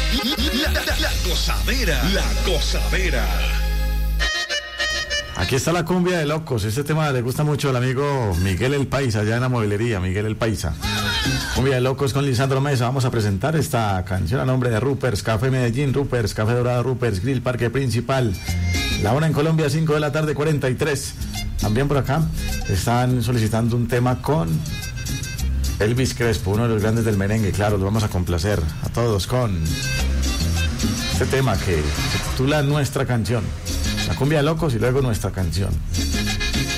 La gozadera. La gozadera. Aquí está la cumbia de locos. Este tema le gusta mucho al amigo Miguel el Paisa, allá en la mueblería, Miguel el Paisa. Cumbia de locos con Lisandro Mesa. Vamos a presentar esta canción a nombre de Ruper's Café Medellín, Ruper's Café Dorado, Ruper's Grill, Parque Principal. La hora en Colombia, 5 de la tarde, 43. También por acá están solicitando un tema con Elvis Crespo, uno de los grandes del merengue. Claro, lo vamos a complacer a todos con este tema que se titula Nuestra Canción. La cumbia de locos y luego nuestra canción.